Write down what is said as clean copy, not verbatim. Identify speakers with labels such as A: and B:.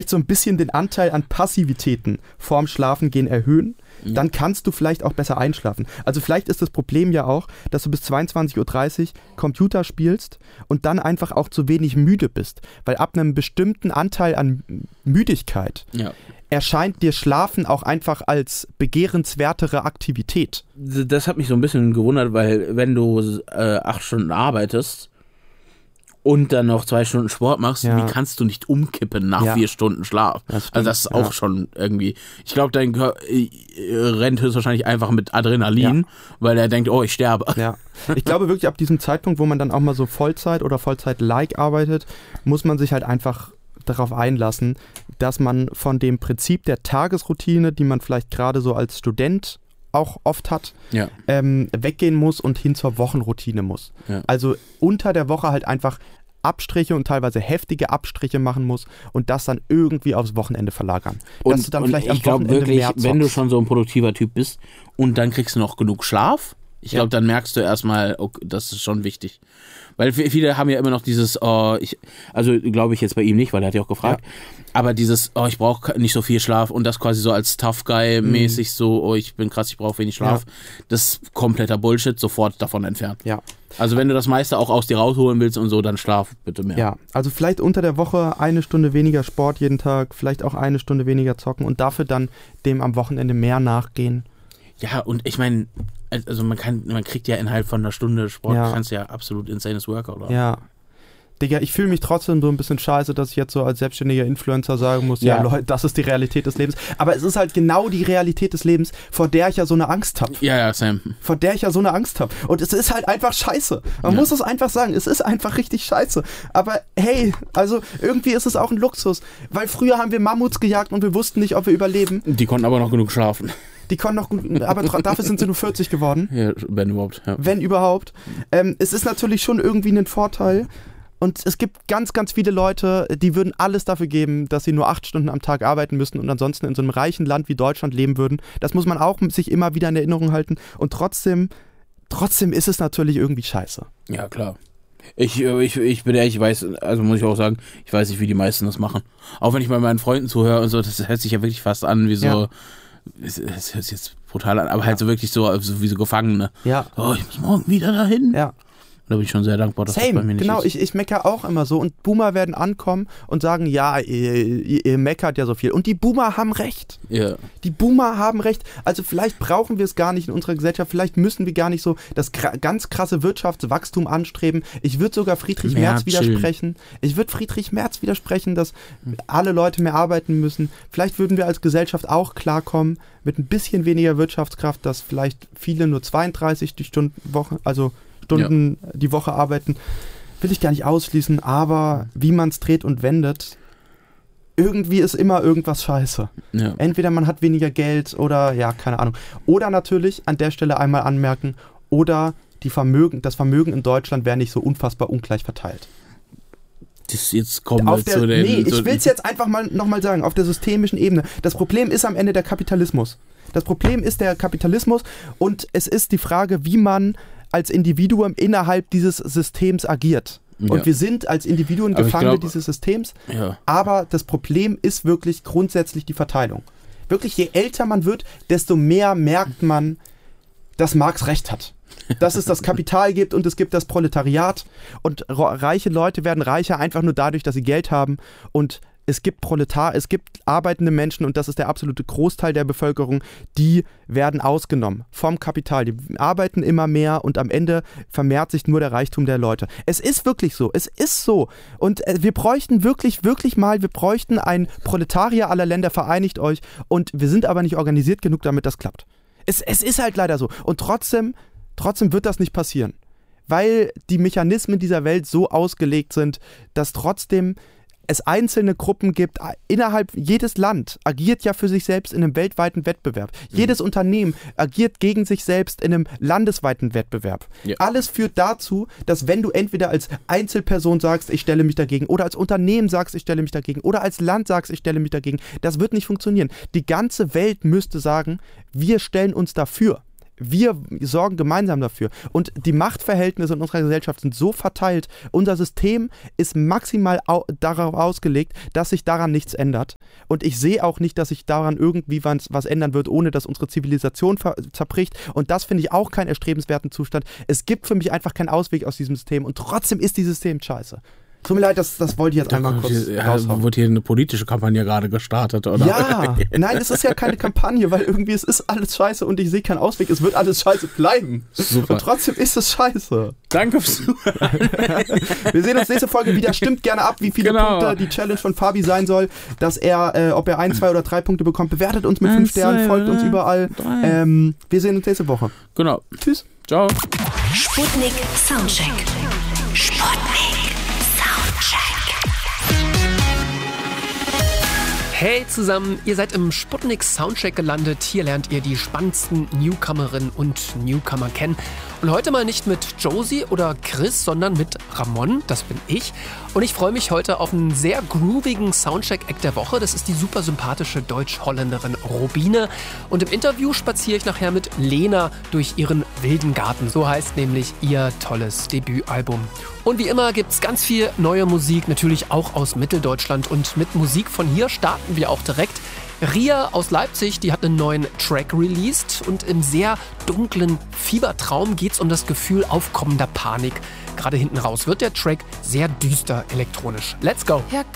A: vielleicht so ein bisschen den Anteil an Passivitäten vorm Schlafengehen erhöhen, dann kannst du vielleicht auch besser einschlafen. Also vielleicht ist das Problem ja auch, dass du bis 22:30 Uhr Computer spielst und dann einfach auch zu wenig müde bist. Weil ab einem bestimmten Anteil an Müdigkeit erscheint dir Schlafen auch einfach als begehrenswertere Aktivität.
B: Das hat mich so ein bisschen gewundert, weil wenn du 8 Stunden arbeitest und dann noch 2 Stunden Sport machst, wie kannst du nicht umkippen nach 4 Stunden Schlaf? Also das ist auch schon irgendwie, ich glaube, dein Körper rennt höchstwahrscheinlich einfach mit Adrenalin, weil er denkt, oh, ich sterbe.
A: Ja, ich glaube wirklich, ab diesem Zeitpunkt, wo man dann auch mal so Vollzeit oder Vollzeit-like arbeitet, muss man sich halt einfach darauf einlassen, dass man von dem Prinzip der Tagesroutine, die man vielleicht gerade so als Student auch oft hat, weggehen muss und hin zur Wochenroutine muss. Ja. Also unter der Woche halt einfach Abstriche und teilweise heftige Abstriche machen muss und das dann irgendwie aufs Wochenende verlagern.
B: Dass du dann vielleicht am Wochenende wirklich, mehr zockst. Wenn du schon so ein produktiver Typ bist und dann kriegst du noch genug Schlaf, ich glaube, dann merkst du erstmal, okay, das ist schon wichtig. Weil viele haben ja immer noch dieses, also glaube ich jetzt bei ihm nicht, weil er hat ja auch gefragt, aber dieses, ich brauche nicht so viel Schlaf und das quasi so als Tough Guy mäßig so, ich bin krass, ich brauche wenig Schlaf, das ist kompletter Bullshit, sofort davon entfernt. Ja. Also wenn du das meiste auch aus dir rausholen willst und so, dann schlaf bitte mehr. Ja,
A: also vielleicht unter der Woche 1 Stunde weniger Sport jeden Tag, vielleicht auch 1 Stunde weniger zocken und dafür dann dem am Wochenende mehr nachgehen.
B: Ja, und ich meine, also man kriegt ja innerhalb von einer Stunde Sport, kannst ja absolut insanes Workout haben.
A: Ja. Digga, ich fühle mich trotzdem so ein bisschen scheiße, dass ich jetzt so als selbstständiger Influencer sagen muss, ja Leute, das ist die Realität des Lebens. Aber es ist halt genau die Realität des Lebens, vor der ich ja so eine Angst habe.
B: Ja, Sam.
A: Vor der ich ja so eine Angst habe. Und es ist halt einfach scheiße. Man muss es einfach sagen, es ist einfach richtig scheiße. Aber hey, also irgendwie ist es auch ein Luxus. Weil früher haben wir Mammuts gejagt und wir wussten nicht, ob wir überleben.
B: Die konnten aber noch genug schlafen.
A: Die konnten noch gut, aber dafür sind sie nur 40 geworden.
B: Ja, wenn überhaupt. Ja.
A: Wenn überhaupt. Es ist natürlich schon irgendwie ein Vorteil. Und es gibt ganz, ganz viele Leute, die würden alles dafür geben, dass sie nur 8 Stunden am Tag arbeiten müssen und ansonsten in so einem reichen Land wie Deutschland leben würden. Das muss man auch sich immer wieder in Erinnerung halten. Und trotzdem ist es natürlich irgendwie scheiße.
B: Ja, klar. Ich bin ehrlich, ich weiß, also muss ich auch sagen, ich weiß nicht, wie die meisten das machen. Auch wenn ich bei meinen Freunden zuhöre und so, das hört sich ja wirklich fast an wie so... Ja. Es hört sich jetzt brutal an, aber halt so wirklich so wie so Gefangene.
A: Ja.
B: Oh, ich muss morgen wieder dahin.
A: Ja.
B: Da bin ich schon sehr dankbar, dass das bei mir nicht
A: genau,
B: ist.
A: Ich meckere auch immer so und Boomer werden ankommen und sagen, ja, ihr meckert ja so viel. Und die Boomer haben recht.
B: Ja.
A: Die Boomer haben recht. Also vielleicht brauchen wir es gar nicht in unserer Gesellschaft, vielleicht müssen wir gar nicht so das ganz krasse Wirtschaftswachstum anstreben. Ich würde sogar Friedrich Merz widersprechen. Ich würde Friedrich Merz widersprechen, dass alle Leute mehr arbeiten müssen. Vielleicht würden wir als Gesellschaft auch klarkommen mit ein bisschen weniger Wirtschaftskraft, dass vielleicht viele nur 32 Stunden die Woche arbeiten, will ich gar nicht ausschließen, aber wie man es dreht und wendet, irgendwie ist immer irgendwas scheiße. Ja. Entweder man hat weniger Geld oder, keine Ahnung. Oder natürlich an der Stelle einmal anmerken, oder das Vermögen in Deutschland wäre nicht so unfassbar ungleich verteilt.
B: Jetzt kommen wir zu den...
A: Nee, ich will es jetzt einfach mal nochmal sagen, auf der systemischen Ebene. Das Problem ist am Ende der Kapitalismus. Das Problem ist der Kapitalismus und es ist die Frage, wie man als Individuum innerhalb dieses Systems agiert. Ja. Und wir sind als Individuen Gefangene dieses Systems. Ja. Aber das Problem ist wirklich grundsätzlich die Verteilung. Wirklich, je älter man wird, desto mehr merkt man, dass Marx recht hat. Dass es das Kapital gibt und es gibt das Proletariat. Und reiche Leute werden reicher einfach nur dadurch, dass sie Geld haben. Und es gibt es gibt arbeitende Menschen und das ist der absolute Großteil der Bevölkerung, die werden ausgenommen vom Kapital. Die arbeiten immer mehr und am Ende vermehrt sich nur der Reichtum der Leute. Es ist wirklich so, es ist so. Und wir bräuchten wirklich ein Proletarier aller Länder, vereinigt euch. Und wir sind aber nicht organisiert genug, damit das klappt. Es ist halt leider so. Und trotzdem wird das nicht passieren. Weil die Mechanismen dieser Welt so ausgelegt sind, dass trotzdem es einzelne Gruppen gibt, innerhalb jedes Land agiert ja für sich selbst in einem weltweiten Wettbewerb. Jedes Unternehmen agiert gegen sich selbst in einem landesweiten Wettbewerb. Ja. Alles führt dazu, dass wenn du entweder als Einzelperson sagst, ich stelle mich dagegen, oder als Unternehmen sagst, ich stelle mich dagegen, oder als Land sagst, ich stelle mich dagegen, das wird nicht funktionieren. Die ganze Welt müsste sagen, wir stellen uns dafür. Wir sorgen gemeinsam dafür. Und die Machtverhältnisse in unserer Gesellschaft sind so verteilt. Unser System ist maximal darauf ausgelegt, dass sich daran nichts ändert. Und ich sehe auch nicht, dass sich daran irgendwie was ändern wird, ohne dass unsere Zivilisation zerbricht. Und das finde ich auch keinen erstrebenswerten Zustand. Es gibt für mich einfach keinen Ausweg aus diesem System. Und trotzdem ist dieses System scheiße. Tut mir leid, das wollte ich jetzt einmal kurz raushauen.
B: Wird hier eine politische Kampagne gerade gestartet, oder?
A: Ja, nein, es ist ja keine Kampagne, weil irgendwie es ist alles scheiße und ich sehe keinen Ausweg. Es wird alles scheiße bleiben. Super. Und trotzdem ist es scheiße.
B: Danke fürs Zuhören.
A: Wir sehen uns nächste Folge wieder. Stimmt gerne ab, wie viele Punkte die Challenge von Fabi sein soll, dass er, ob er 1, 2 oder 3 Punkte bekommt. Bewertet uns mit 5 Sternen, folgt uns überall. Wir sehen uns nächste Woche.
B: Genau.
A: Tschüss.
B: Ciao.
C: Sputnik Soundcheck. Sputnik.
D: Hey zusammen, ihr seid im Sputnik Soundcheck gelandet. Hier lernt ihr die spannendsten Newcomerinnen und Newcomer kennen. Und heute mal nicht mit Josie oder Chris, sondern mit Ramon, das bin ich. Und ich freue mich heute auf einen sehr groovigen Soundcheck-Act der Woche. Das ist die super sympathische Deutsch-Holländerin Robine. Und im Interview spaziere ich nachher mit Lena durch ihren wilden Garten. So heißt nämlich ihr tolles Debütalbum. Und wie immer gibt es ganz viel neue Musik, natürlich auch aus Mitteldeutschland. Und mit Musik von hier starten wir auch direkt. Ria aus Leipzig, die hat einen neuen Track released und im sehr dunklen Fiebertraum geht es um das Gefühl aufkommender Panik. Gerade hinten raus wird der Track sehr düster elektronisch. Let's go!
E: Ja,